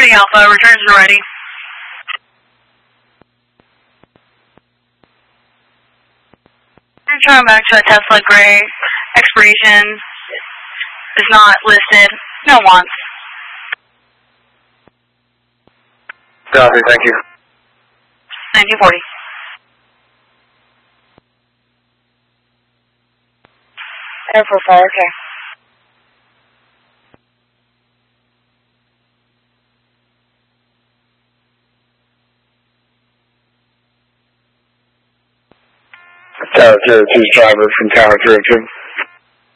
Heading Alpha, returns and ready. Return back to a Tesla Gray. Expiration is not listed. No wants. Copy, thank you. 1940. Air profile, okay. Tower 02's driver from Tower 302.